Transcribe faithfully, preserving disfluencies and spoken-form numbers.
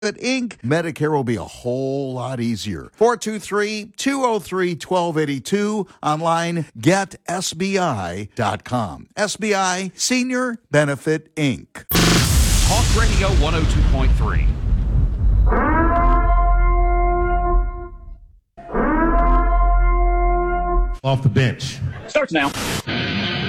Incorporated, Medicare will be a whole lot easier. four two three, two oh three, one two eight two. Online, get S B I dot com. S B I, Senior Benefit, Incorporated. Talk Radio one oh two point three. Off the bench. Starts now.